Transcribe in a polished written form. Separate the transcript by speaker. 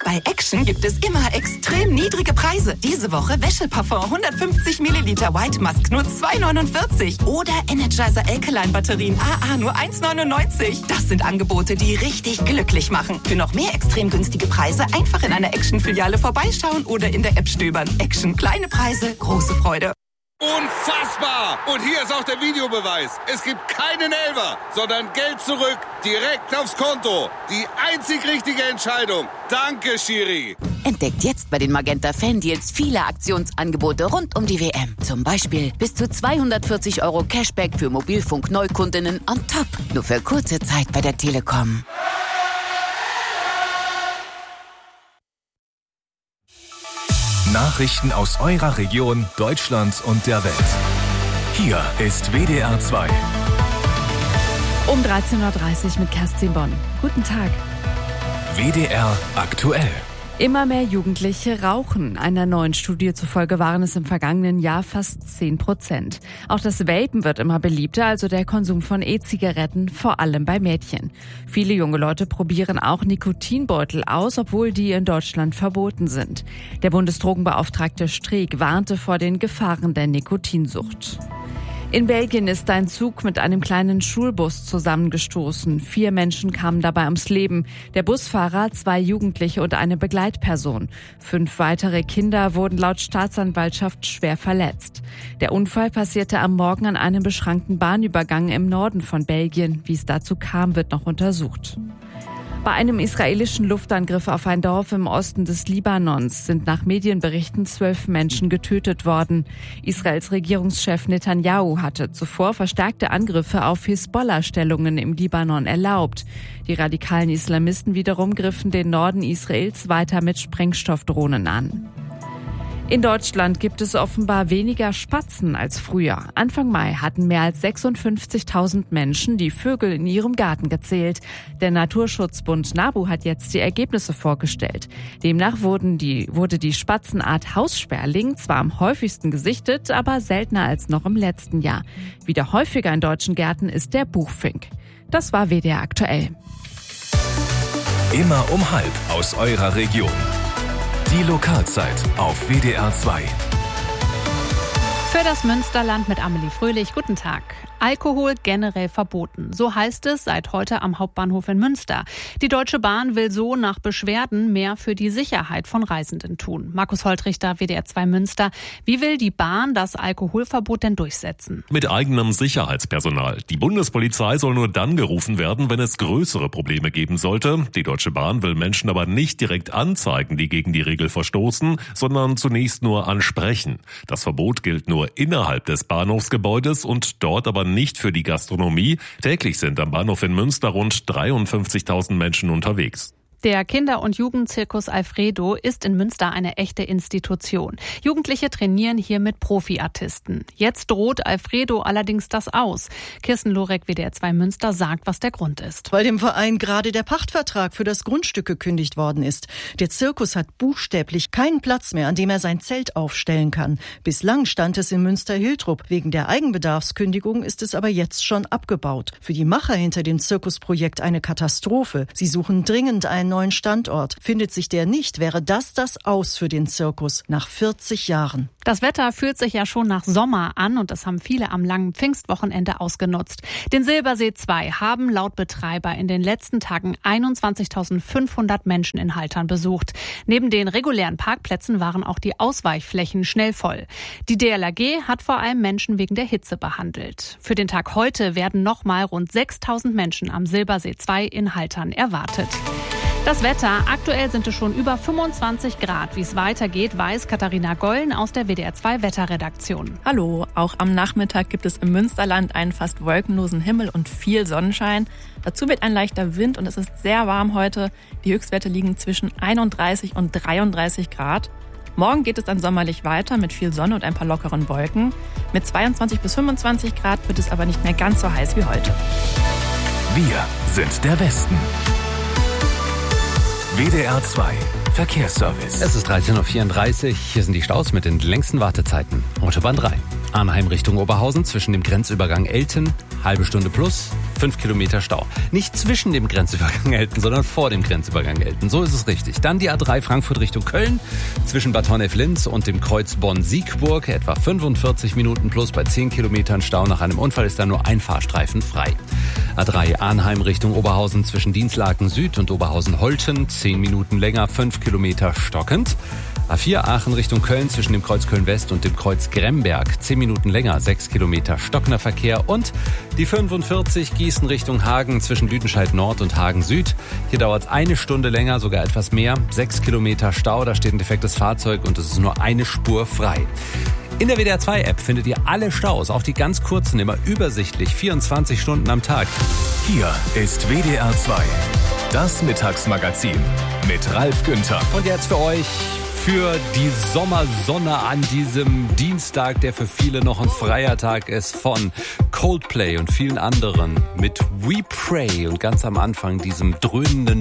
Speaker 1: Bei Action gibt es immer extrem niedrige Preise. Diese Woche Wäscheparfum 150 Milliliter White Musk nur 2,49 oder Energizer Alkaline Batterien AA nur 1,99. Das sind Angebote, die richtig glücklich machen. Für noch mehr extrem günstige Preise einfach in einer Action-Filiale vorbeischauen oder in der App stöbern. Action, kleine Preise, große Freude.
Speaker 2: Unfassbar! Und hier ist auch der Videobeweis. Es gibt keinen Elfer, sondern Geld zurück, direkt aufs Konto. Die einzig richtige Entscheidung. Danke, Schiri.
Speaker 3: Entdeckt jetzt bei den Magenta Fan-Deals viele Aktionsangebote rund um die WM. Zum Beispiel bis zu 240 € Cashback für Mobilfunk-Neukundinnen on top. Nur für kurze Zeit bei der Telekom.
Speaker 4: Nachrichten aus eurer Region, Deutschland und der Welt. Hier ist WDR 2.
Speaker 5: Um 13:30 Uhr mit Kerstin Bonn. Guten Tag.
Speaker 4: WDR aktuell.
Speaker 5: Immer mehr Jugendliche rauchen. Einer neuen Studie zufolge waren es im vergangenen Jahr fast 10%. Auch das Vapen wird immer beliebter, also der Konsum von E-Zigaretten, vor allem bei Mädchen. Viele junge Leute probieren auch Nikotinbeutel aus, obwohl die in Deutschland verboten sind. Der Bundesdrogenbeauftragte Streeck warnte vor den Gefahren der Nikotinsucht. In Belgien ist ein Zug mit einem kleinen Schulbus zusammengestoßen. 4 Menschen kamen dabei ums Leben. Der Busfahrer, 2 Jugendliche und eine Begleitperson. 5 weitere Kinder wurden laut Staatsanwaltschaft schwer verletzt. Der Unfall passierte am Morgen an einem beschrankten Bahnübergang im Norden von Belgien. Wie es dazu kam, wird noch untersucht. Bei einem israelischen Luftangriff auf ein Dorf im Osten des Libanons sind nach Medienberichten 12 Menschen getötet worden. Israels Regierungschef Netanyahu hatte zuvor verstärkte Angriffe auf Hisbollah-Stellungen im Libanon erlaubt. Die radikalen Islamisten wiederum griffen den Norden Israels weiter mit Sprengstoffdrohnen an. In Deutschland gibt es offenbar weniger Spatzen als früher. Anfang Mai hatten mehr als 56.000 Menschen die Vögel in ihrem Garten gezählt. Der Naturschutzbund NABU hat jetzt die Ergebnisse vorgestellt. Demnach wurde die Spatzenart Haussperling zwar am häufigsten gesichtet, aber seltener als noch im letzten Jahr. Wieder häufiger in deutschen Gärten ist der Buchfink. Das war WDR aktuell.
Speaker 4: Immer um 12:30 aus eurer Region. Die Lokalzeit auf WDR 2.
Speaker 6: Für das Münsterland mit Amelie Fröhlich. Guten Tag. Alkohol generell verboten. So heißt es seit heute am Hauptbahnhof in Münster. Die Deutsche Bahn will so nach Beschwerden mehr für die Sicherheit von Reisenden tun. Markus Holtrichter, WDR 2 Münster. Wie will die Bahn das Alkoholverbot denn durchsetzen?
Speaker 7: Mit eigenem Sicherheitspersonal. Die Bundespolizei soll nur dann gerufen werden, wenn es größere Probleme geben sollte. Die Deutsche Bahn will Menschen aber nicht direkt anzeigen, die gegen die Regel verstoßen, sondern zunächst nur ansprechen. Das Verbot gilt nur innerhalb des Bahnhofsgebäudes und dort aber nicht für die Gastronomie. Täglich sind am Bahnhof in Münster rund 53.000 Menschen unterwegs.
Speaker 6: Der Kinder- und Jugendzirkus Alfredo ist in Münster eine echte Institution. Jugendliche trainieren hier mit Profiartisten. Jetzt droht Alfredo allerdings das aus. Kirsten Lorek, WDR 2 Münster, sagt, was der Grund ist.
Speaker 8: Weil dem Verein gerade der Pachtvertrag für das Grundstück gekündigt worden ist. Der Zirkus hat buchstäblich keinen Platz mehr, an dem er sein Zelt aufstellen kann. Bislang stand es in Münster-Hiltrup. Wegen der Eigenbedarfskündigung ist es aber jetzt schon abgebaut. Für die Macher hinter dem Zirkusprojekt eine Katastrophe. Sie suchen dringend einen neuen Standort. Findet sich der nicht, wäre das Aus für den Zirkus nach 40 Jahren.
Speaker 6: Das Wetter fühlt sich ja schon nach Sommer an und das haben viele am langen Pfingstwochenende ausgenutzt. Den Silbersee 2 haben laut Betreiber in den letzten Tagen 21.500 Menschen in Haltern besucht. Neben den regulären Parkplätzen waren auch die Ausweichflächen schnell voll. Die DLRG hat vor allem Menschen wegen der Hitze behandelt. Für den Tag heute werden nochmal rund 6.000 Menschen am Silbersee 2 in Haltern erwartet. Das Wetter, aktuell sind es schon über 25 Grad. Wie es weitergeht, weiß Katharina Gollen aus der WDR 2 Wetterredaktion.
Speaker 9: Hallo, auch am Nachmittag gibt es im Münsterland einen fast wolkenlosen Himmel und viel Sonnenschein. Dazu wird ein leichter Wind und es ist sehr warm heute. Die Höchstwerte liegen zwischen 31 und 33 Grad. Morgen geht es dann sommerlich weiter mit viel Sonne und ein paar lockeren Wolken. Mit 22 bis 25 Grad wird es aber nicht mehr ganz so heiß wie heute.
Speaker 4: Wir sind der Westen. WDR 2 Verkehrsservice.
Speaker 10: Es ist 13:34 Uhr. Hier sind die Staus mit den längsten Wartezeiten. Autobahn 3. Arnheim Richtung Oberhausen zwischen dem Grenzübergang Elten halbe Stunde plus, 5 Kilometer Stau. Nicht zwischen dem Grenzübergang Elten, sondern vor dem Grenzübergang Elten. So ist es richtig. Dann die A3 Frankfurt Richtung Köln. Zwischen Bad Honnef-Linz und dem Kreuz Bonn-Siegburg etwa 45 Minuten plus. Bei 10 Kilometern Stau nach einem Unfall ist da nur ein Fahrstreifen frei. A3 Arnheim Richtung Oberhausen zwischen Dienstlaken Süd und Oberhausen-Holten. 10 Minuten länger, 5 Kilometer stockend. A4 Aachen Richtung Köln zwischen dem Kreuz Köln-West und dem Kreuz Gremberg. 10 Minuten länger, 6 Kilometer stockender Verkehr. Und die 45 Gießen Richtung Hagen zwischen Lüdenscheid Nord und Hagen Süd. Hier dauert es 1 Stunde länger, sogar etwas mehr. 6 Kilometer Stau, da steht ein defektes Fahrzeug und es ist nur eine Spur frei. In der WDR 2 App findet ihr alle Staus, auch die ganz kurzen, immer übersichtlich, 24 Stunden am Tag.
Speaker 4: Hier ist WDR 2, das Mittagsmagazin mit Ralf Günther.
Speaker 10: Und jetzt für euch, für die Sommersonne an diesem Dienstag, der für viele noch ein freier Tag ist, von Coldplay und vielen anderen mit We Pray und ganz am Anfang diesem dröhnenden